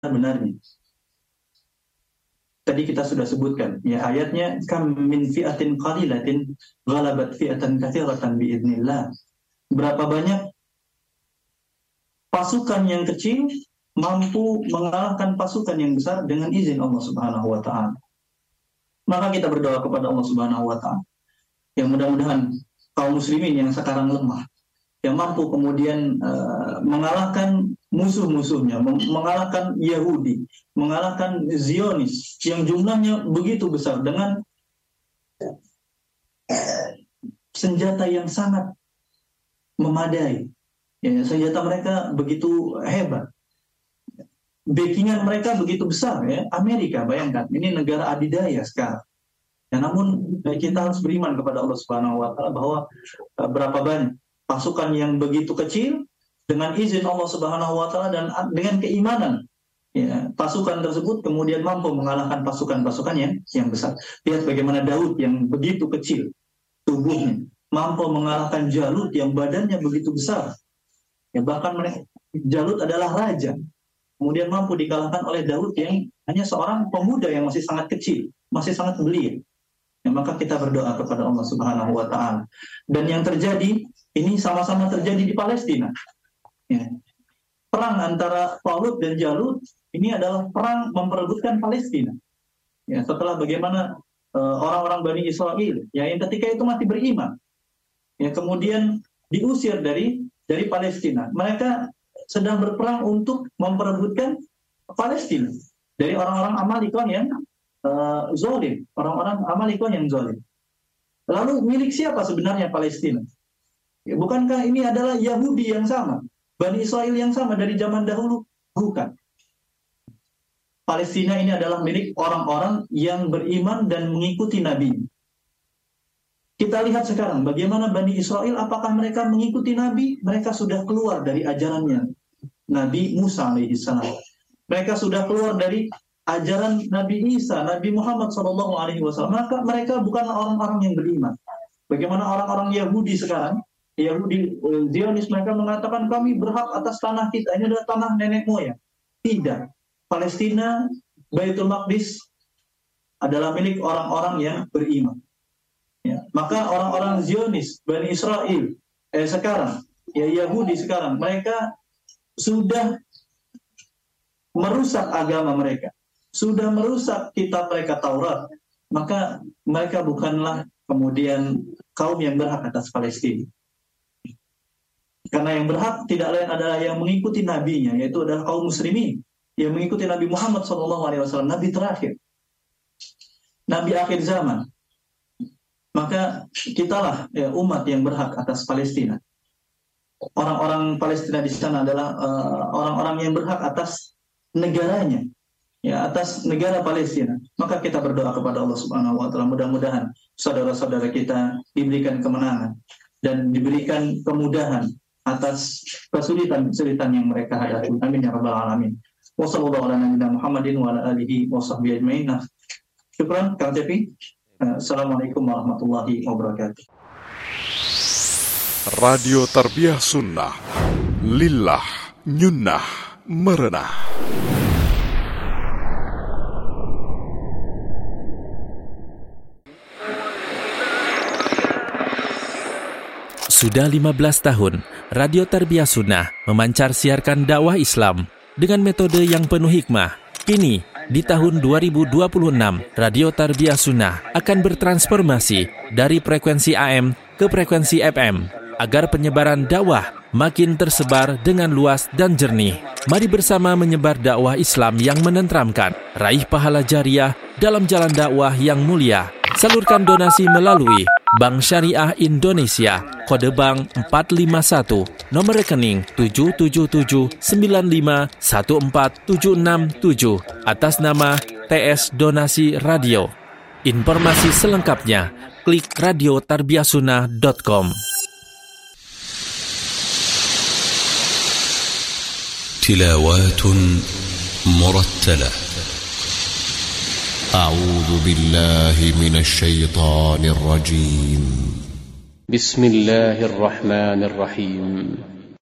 sebenarnya. Tadi kita sudah sebutkan, ya ayatnya, kam min fi'atin qalilatin ghalabat fi'atan katsiratan biidznillah. Berapa banyak pasukan yang kecil mampu mengalahkan pasukan yang besar dengan izin Allah Subhanahu wa taala. Maka kita berdoa kepada Allah Subhanahu wa taala yang mudah-mudahan kaum muslimin yang sekarang lemah, yang mampu kemudian mengalahkan musuh-musuhnya, mengalahkan Yahudi, mengalahkan Zionis yang jumlahnya begitu besar dengan senjata yang sangat memadai. Ya, senjata mereka begitu hebat. Backingan mereka begitu besar, ya. Amerika, bayangkan, ini negara adidaya sekarang. Ya, namun kita harus beriman kepada Allah Subhanahu wa taala bahwa berapa banyak pasukan yang begitu kecil dengan izin Allah Subhanahu wa taala dan dengan keimanan, ya, pasukan tersebut kemudian mampu mengalahkan pasukan-pasukan yang besar. Lihat bagaimana Daud yang begitu kecil tubuhnya mampu mengalahkan Jalut yang badannya begitu besar. Ya, bahkan Jalut adalah raja. Kemudian mampu dikalahkan oleh Daud yang hanya seorang pemuda yang masih sangat kecil, masih sangat belia. Ya, maka kita berdoa kepada Allah Subhanahu wa taala. Dan yang terjadi ini sama-sama terjadi di Palestina. Ya. Perang antara Talut dan Jalut ini adalah perang memperebutkan Palestina. Ya, setelah bagaimana orang-orang Bani Israel, ya, yang ketika itu masih beriman, ya, kemudian diusir dari Palestina. Mereka sedang berperang untuk memperebutkan Palestina dari orang-orang Amalikon yang zalim, orang-orang Amalikon yang zalim. Lalu milik siapa sebenarnya Palestina? Ya, bukankah ini adalah Yahudi yang sama, Bani Israel yang sama dari zaman dahulu? Bukan. Palestina ini adalah milik orang-orang yang beriman dan mengikuti Nabi. Kita lihat sekarang bagaimana Bani Israel, apakah mereka mengikuti Nabi? Mereka sudah keluar dari ajarannya Nabi Musa alaihissalam. Mereka sudah keluar dari ajaran Nabi Isa, Nabi Muhammad SAW. Maka mereka bukanlah orang-orang yang beriman. Bagaimana orang-orang Yahudi sekarang, Yahudi Zionis, mereka mengatakan kami berhak atas tanah kita, ini adalah tanah nenek moyang. Tidak. Palestina, Baitul Maqdis adalah milik orang-orang yang beriman. Ya, maka orang-orang Zionis, Bani Israel sekarang, ya Yahudi sekarang, mereka sudah merusak agama mereka, sudah merusak kitab mereka Taurat. Maka mereka bukanlah kemudian kaum yang berhak atas Palestina. Karena yang berhak tidak lain adalah yang mengikuti nabinya, yaitu adalah kaum muslimin yang mengikuti Nabi Muhammad SAW, Nabi terakhir, Nabi akhir zaman. Maka kitalah, ya, umat yang berhak atas Palestina. Orang-orang Palestina di sana adalah orang-orang yang berhak atas negaranya, ya, atas negara Palestina. Maka kita berdoa kepada Allah Subhanahu wa taala, mudah-mudahan saudara-saudara kita diberikan kemenangan dan diberikan kemudahan atas kesulitan-kesulitan yang mereka hadapi. Amin ya rabbal alamin. Wassallallahu ala nabiyyina Muhammadin wa ala alihi washabbihi ajmain. Syukran Kang Cepi. Assalamualaikum warahmatullahi wabarakatuh. Radio Tarbiyah Sunnah, lillah, nyunnah, merenah. Sudah 15 tahun, Radio Tarbiyah Sunnah memancar siarkan dakwah Islam dengan metode yang penuh hikmah. Kini, di tahun 2026, Radio Tarbiyah Sunnah akan bertransformasi dari frekuensi AM ke frekuensi FM agar penyebaran dakwah makin tersebar dengan luas dan jernih. Mari bersama menyebar dakwah Islam yang menenteramkan, raih pahala jariah dalam jalan dakwah yang mulia. Salurkan donasi melalui Bank Syariah Indonesia, kode bank 451, nomor rekening 777951476 atas nama TS Donasi Radio. Informasi selengkapnya klik radiotarbiyahsunnah.com. تلاوات مرتلة. أعوذ بالله من الشيطان الرجيم. بسم الله الرحمن الرحيم.